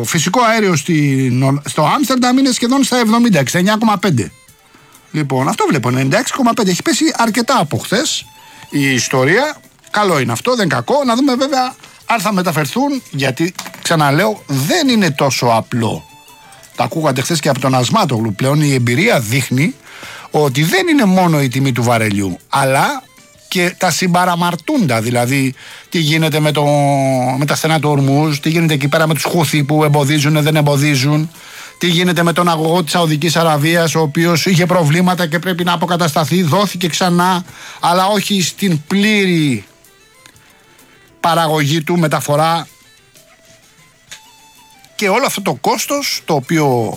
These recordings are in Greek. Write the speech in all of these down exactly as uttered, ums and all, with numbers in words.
φυσικό αέριο στην, στο Άμστερνταμ είναι σχεδόν στα εβδομήντα, εξήντα εννιά κόμμα πέντε. Λοιπόν, αυτό βλέπω, ενενήντα έξι κόμμα πέντε. Έχει πέσει αρκετά από χθες η ιστορία. Καλό είναι αυτό, δεν κακό. Να δούμε βέβαια αν θα μεταφερθούν, γιατί ξαναλέω δεν είναι τόσο απλό. Τα ακούγατε χθες και από τον Ασμάτογλου. Πλέον η εμπειρία δείχνει ότι δεν είναι μόνο η τιμή του βαρελιού, αλλά και τα συμπαραμαρτούντα. Δηλαδή, τι γίνεται με, το, με τα στενά του Ορμούζ, τι γίνεται εκεί πέρα με τους Χούθι που εμποδίζουν, δεν εμποδίζουν, τι γίνεται με τον αγωγό της Σαουδικής Αραβίας, ο οποίος είχε προβλήματα και πρέπει να αποκατασταθεί, δόθηκε ξανά, αλλά όχι στην πλήρη παραγωγή του, μεταφορά. Και όλο αυτό το κόστος το οποίο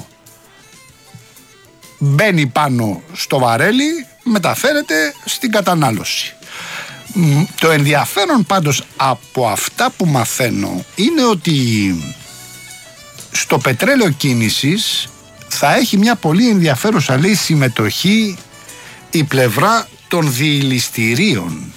μπαίνει πάνω στο βαρέλι μεταφέρεται στην κατανάλωση. Το ενδιαφέρον πάντως από αυτά που μαθαίνω είναι ότι στο πετρέλαιο κίνησης θα έχει μια πολύ ενδιαφέρουσα, λέει, συμμετοχή η πλευρά των διηληστηρίων.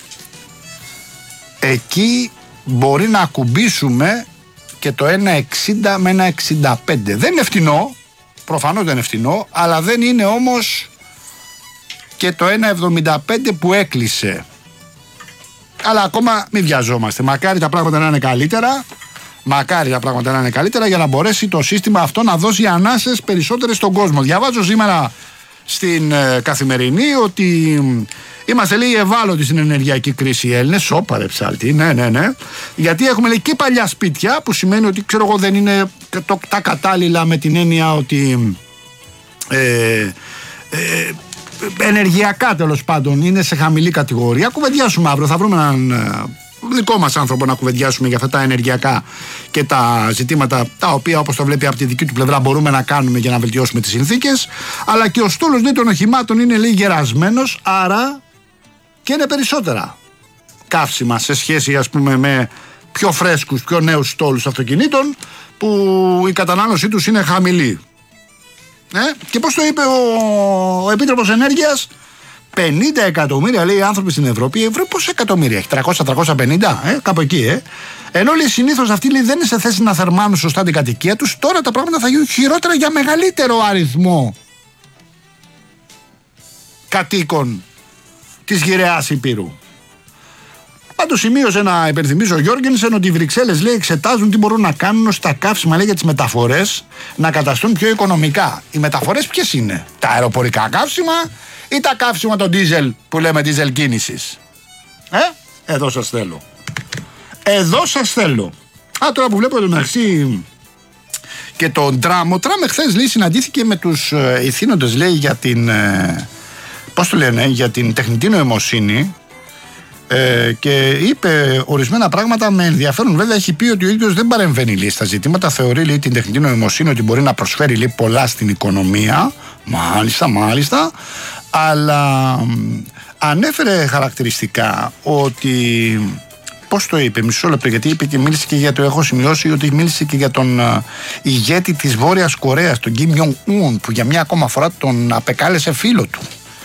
Εκεί μπορεί να ακουμπήσουμε και το ένα εξήντα με ένα εξήντα πέντε. Δεν είναι φτηνό, προφανώς δεν είναι φτηνό, αλλά δεν είναι όμως και το ένα εβδομήντα πέντε που έκλεισε. Αλλά ακόμα μην βιαζόμαστε. Μακάρι τα πράγματα να είναι καλύτερα. Μακάρι τα πράγματα να είναι καλύτερα για να μπορέσει το σύστημα αυτό να δώσει ανάσες περισσότερες στον κόσμο. Διαβάζω σήμερα στην ε, Καθημερινή ότι είμαστε, λέει, ευάλωτοι στην ενεργειακή κρίση οι Έλληνες. Σόπα ρε ψάλτη, ναι, ναι, ναι. Γιατί έχουμε, λέει, και παλιά σπίτια, που σημαίνει ότι, ξέρω εγώ, δεν είναι το, τα κατάλληλα με την έννοια ότι ε, ε, ενεργειακά τέλος πάντων είναι σε χαμηλή κατηγορία. Κουβεντιάσουμε αύριο, θα βρούμε έναν δικό μας άνθρωπο να κουβεντιάσουμε για αυτά τα ενεργειακά και τα ζητήματα τα οποία, όπως το βλέπει από τη δική του πλευρά, μπορούμε να κάνουμε για να βελτιώσουμε τις συνθήκες. Αλλά και ο στόλος, λέει, των οχημάτων είναι, λέει, γερασμένος, άρα και είναι περισσότερα καύσιμα σε σχέση, ας πούμε, με πιο φρέσκους, πιο νέους στόλους αυτοκινήτων που η κατανάλωσή τους είναι χαμηλή. Ε? Και πώς το είπε ο, ο Επίτροπος Ενέργειας, πενήντα εκατομμύρια, λέει, άνθρωποι στην Ευρώπη. Η Ευρώπη πόσα εκατομμύρια έχει, τριακόσια με τριακόσια πενήντα, ε? Κάπου εκεί, ε? Ενώ, λέει, συνήθως αυτοί, λέει, δεν είναι σε θέση να θερμάνουν σωστά την κατοικία τους. Τώρα τα πράγματα θα γίνουν χειρότερα για μεγαλύτερο αριθμό κατοίκων της γυραιάς Υπήρου. Πάντως σημείωσε να υπενθυμίσω ο Γιώργενσεν ότι οι Βρυξέλλες, λέει, εξετάζουν τι μπορούν να κάνουν ώστε τα καύσιμα, λέει, για τις μεταφορές να καταστούν πιο οικονομικά. Οι μεταφορές ποιες είναι? Τα αεροπορικά καύσιμα ή τα καύσιμα των ντίζελ που λέμε ντίζελ κίνησης? Ε, εδώ σας θέλω. Εδώ σας θέλω. Α, τώρα που βλέπω τον Αξί και τον Τραμ. Ο Τραμ εχθές, λέει, συναντήθηκε με τους ε, ηθήνοντες, λέει, για την ε, πώς το λένε, για την τεχνητή νοημοσύνη. Ε, και είπε ορισμένα πράγματα με ενδιαφέρον. Βέβαια, έχει πει ότι ο ίδιος δεν παρεμβαίνει, λέει, στα ζητήματα. Θεωρεί, λέει, την τεχνητή νοημοσύνη ότι μπορεί να προσφέρει, λέει, πολλά στην οικονομία. Μάλιστα, μάλιστα. Αλλά ανέφερε χαρακτηριστικά ότι, πώς το είπε, μισό λεπτό, γιατί είπε και μίλησε και για το, έχω σημειώσει ότι μίλησε και για τον uh, ηγέτη της Βόρειας Κορέας, τον Κιμ Ιονγκ Ουν, που για μια ακόμα φορά τον απεκάλεσε φίλο του.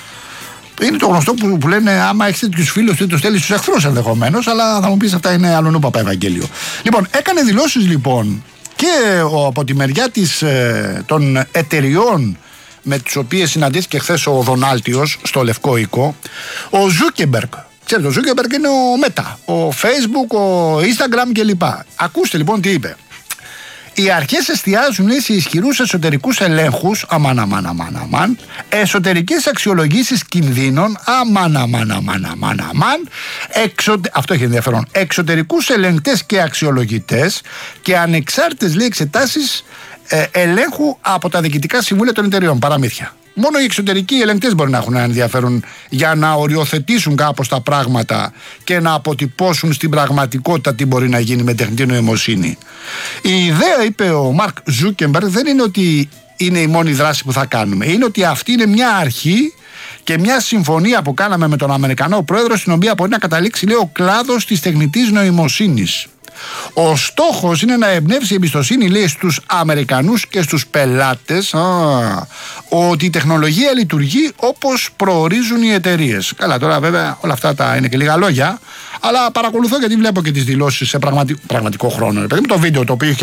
Είναι το γνωστό που, που λένε, άμα έχεις τέτοιους φίλους, του στέλνεις στους εχθρούς ενδεχομένως, αλλά θα μου πεις αυτά είναι αλλονού παπά Ευαγγέλιο. Λοιπόν, έκανε δηλώσεις, λοιπόν, και ο, από τη μεριά της, ε, των εταιριών με τις οποίες συναντήθηκε χθες ο Δονάλτιος στο Λευκό Οίκο, ο Ζούκεμπεργκ. Ξέρετε, ο Ζούκεμπεργκ είναι ο Μέτα, ο Facebook, ο Instagram κλπ. Ακούστε λοιπόν τι είπε. Οι αρχές εστιάζουν, λέει, σε ισχυρούς εσωτερικούς ελέγχους, αμάν, αμάν, αμάν, αμάν, εσωτερικές αξιολογήσεις κινδύνων, αμάν, αμάν, αμάν, αμάν, αμάν, εξωτε... αυτό έχει ενδιαφέρον, εξωτερικούς ελεγκτές και αξιολογητές και ανεξάρτητες, λέει, εξετάσεις ε, ελέγχου από τα διοικητικά συμβούλια των εταιριών. Παραμύθια. Μόνο οι εξωτερικοί ελεγκτές μπορεί να έχουν ένα ενδιαφέρον για να οριοθετήσουν κάπως τα πράγματα και να αποτυπώσουν στην πραγματικότητα τι μπορεί να γίνει με τεχνητή νοημοσύνη. Η ιδέα, είπε ο Μαρκ Ζούκεμπεργκ, δεν είναι ότι είναι η μόνη δράση που θα κάνουμε. Είναι ότι αυτή είναι μια αρχή και μια συμφωνία που κάναμε με τον Αμερικανό πρόεδρο, στην οποία μπορεί να καταλήξει, λέει, ο κλάδος της τεχνητής νοημοσύνης. Ο στόχος είναι να εμπνεύσει εμπιστοσύνη, λέει, στους Αμερικανούς και στους πελάτες, α, ότι η τεχνολογία λειτουργεί όπως προορίζουν οι εταιρείες. Καλά, τώρα βέβαια όλα αυτά τα είναι και λίγα λόγια, αλλά παρακολουθώ γιατί βλέπω και τις δηλώσεις σε πραγματι... πραγματικό χρόνο. Το βίντεο το οποίο